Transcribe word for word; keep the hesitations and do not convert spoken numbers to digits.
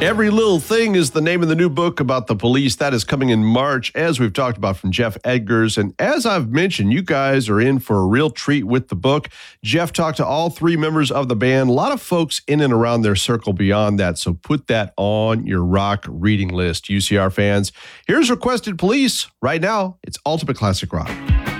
Every Little Thing is the name of the new book about the police. That is coming in March, as we've talked about, from Jeff Edgars. And as I've mentioned, you guys are in for a real treat with the book. Jeff talked to all three members of the band, a lot of folks in and around their circle beyond that. So put that on your rock reading list, U C R fans. Here's Requested Police. Right now, it's Ultimate Classic Rock.